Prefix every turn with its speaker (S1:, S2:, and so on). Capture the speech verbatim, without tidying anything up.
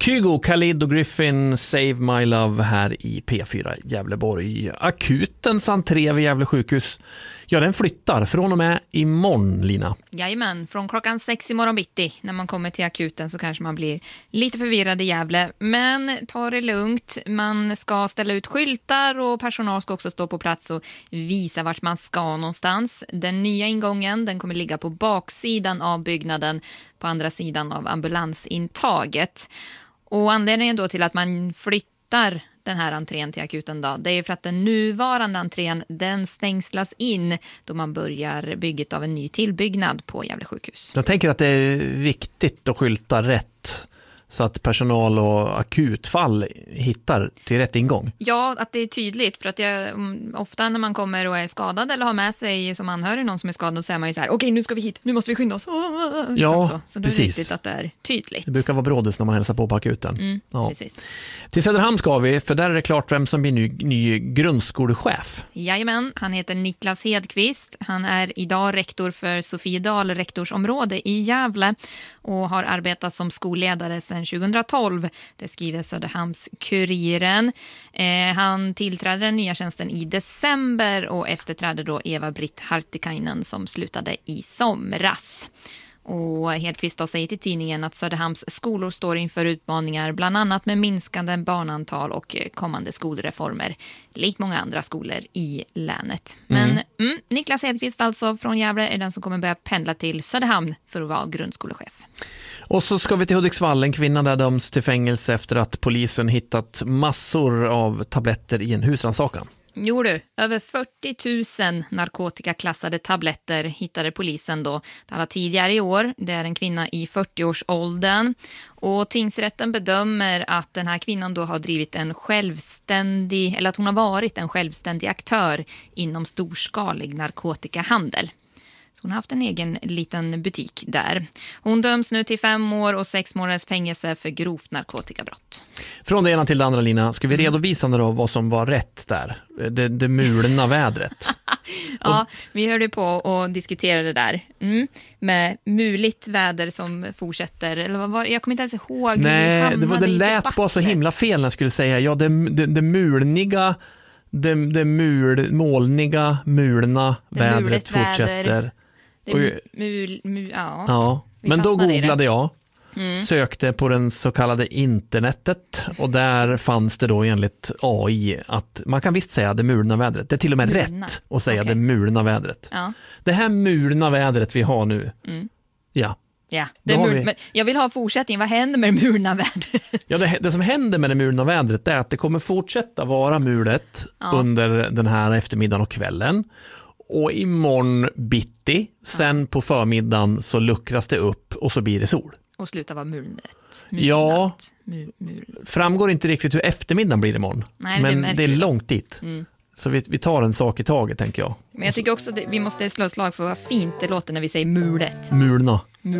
S1: Kygo, Khalid och Griffin, Save My Love här i P fyra Gävleborg. Akutens entré vid Gävle sjukhus, ja, den flyttar från och med imorgon, Lina.
S2: Jajamän, från klockan sex i morgon bitti. När man kommer till akuten så kanske man blir lite förvirrad i Gävle. Men ta det lugnt, man ska ställa ut skyltar och personal ska också stå på plats och visa vart man ska någonstans. Den nya ingången, den kommer ligga på baksidan av byggnaden, på andra sidan av ambulansintaget. Och anledningen då till att man flyttar den här entrén till akuten då, det är för att den nuvarande entrén, den stängslas in då man börjar bygget av en ny tillbyggnad på Gävle sjukhus.
S1: Jag tänker att det är viktigt att skylta rätt så att personal och akutfall hittar till rätt ingång.
S2: Ja, att det är tydligt, för att jag, ofta när man kommer och är skadad eller har med sig som anhörig någon som är skadad, så är man ju så här, okej, okay, nu ska vi hit, nu måste vi skynda oss.
S1: Ja,
S2: så. så det
S1: precis.
S2: är viktigt att det är tydligt.
S1: Det brukar vara brådes när man hälsar på på akuten.
S2: Mm,
S1: ja.
S2: Precis.
S1: Till Söderhamn ska vi, för där är det klart vem som blir ny, ny grundskolechef.
S2: Jajamän, han heter Niklas Hedqvist. Han är idag rektor för Sofiedal rektorsområde i Gävle och har arbetat som skolledare sedan tjugohundratolv. Det skriver Söderhamns-Kuriren. Eh, han tillträdde den nya tjänsten i december och efterträdde då Eva-Britt Hartikainen som slutade i somras. Och Hedqvist då säger till tidningen att Söderhamns skolor står inför utmaningar bland annat med minskande barnantal och kommande skolreformer, likt många andra skolor i länet. Men mm. Mm, Niklas Hedqvist alltså från Gävle är den som kommer börja pendla till Söderhamn för att vara grundskolechef.
S1: Och så ska vi till Hudiksvall, en kvinna där döms till fängelse efter att polisen hittat massor av tabletter i en husrannsakan.
S2: Jo du, över fyrtio tusen narkotikaklassade tabletter hittade polisen då. Det var tidigare i år. Det är en kvinna i fyrtioårsåldern. Och tingsrätten bedömer att den här kvinnan då har drivit en självständig, eller att hon har varit en självständig aktör inom storskalig narkotikahandel. Så hon har haft en egen liten butik där. Hon döms nu till fem år och sex månaders fängelse för grovt narkotikabrott.
S1: Från det ena till det andra, Lina, ska vi redovisa då vad som var rätt där? Det, det mulna vädret.
S2: Ja, vi hörde på och diskuterade det där. Mm. Med muligt väder som fortsätter. Eller vad var, jag kommer inte ens ihåg.
S1: Nej, det, var, det lät bara så himla fel när jag skulle säga. Ja, det, det, det mulniga... Det, det mul, molniga, mulna det vädret fortsätter. Väder.
S2: Det är mul, mul, ja.
S1: ja. Men då googlade jag,
S2: mm.
S1: sökte på den så kallade internetet och där fanns det då enligt A I att man kan visst säga det mulna vädret. Det är till och med mulna. Rätt att säga okay. Det mulna vädret.
S2: Ja.
S1: Det här mulna vädret vi har nu,
S2: mm.
S1: ja.
S2: Ja, det är mul- vi... men jag vill ha fortsättning. Vad händer med det mulna vädret?
S1: Ja, det, det som händer med det mulna vädret är att det kommer fortsätta vara mulet ja. Under den här eftermiddagen och kvällen. Och imorgon bitti, sen ja. På förmiddagen så luckras det upp och så blir det sol.
S2: Och slutar vara mulnet.
S1: Ja,
S2: mul, mul.
S1: Framgår inte riktigt hur eftermiddagen blir imorgon. Nej, men det är, det är långt dit. Mm. Så vi, vi tar en sak i taget, tänker jag.
S2: Men jag tycker också att vi måste slå slag för vad fint det låter när vi säger mulet.
S1: Mulna.